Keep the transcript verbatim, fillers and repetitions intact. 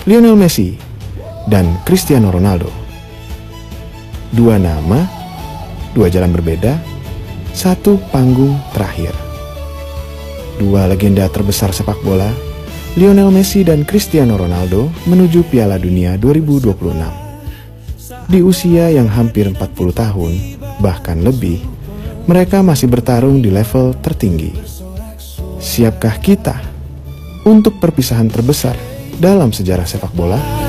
Lionel Messi dan Cristiano Ronaldo. Dua nama, dua jalan berbeda, satu panggung terakhir. Dua legenda terbesar sepak bola, Lionel Messi dan Cristiano Ronaldo, menuju Piala Dunia dua ribu dua puluh enam. Di usia yang hampir empat puluh tahun, bahkan lebih, mereka masih bertarung di level tertinggi. Siapkah kita untuk perpisahan terbesar dalam sejarah sepak bola?